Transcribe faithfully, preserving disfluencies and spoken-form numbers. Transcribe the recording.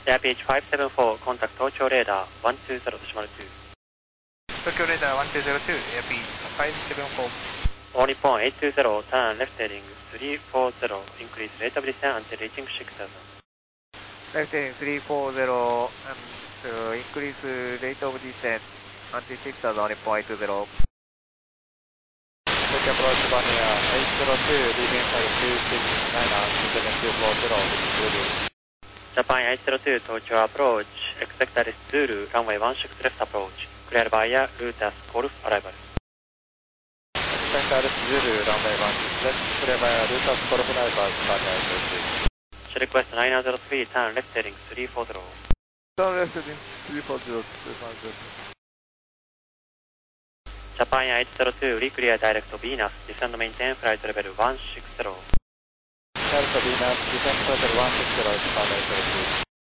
Air Beach five seven four, contact Tokyo Radar one two zero point two. Tokyo Radar one two zero two, Air Beach five seven four. All Nippon eight two zero, turn left heading three four zero, increase rate of descent until reaching six thousand. Left heading three four zero, and uh, increase rate of descent until six thousand, All Nippon eight two zero. Tokyo approach one air eight zero two, leaving flight two six nine, seven two four zero, Zulu. Japan eight zero two, Tokyo approach, expect that is Zulu, runway one six left approach, clear via route as Golf arrival. Expect that is Zulu, runway one six left, clear via route as Golf arrival, Japan eight zero two. Should request nine zero three, turn left heading three four zero. Turn left heading three four zero, Japan eight zero two, reclear direct to Venus, descend maintain flight level one six zero. Delta Venus, descend flight level one six zero, Japan eight zero two.